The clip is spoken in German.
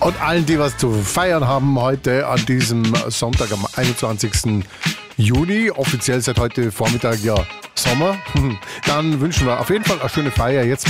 Und allen, die was zu feiern haben heute an diesem Sonntag am 21. Juni, offiziell seit heute Vormittag ja Sommer, dann wünschen wir auf jeden Fall eine schöne Feier jetzt.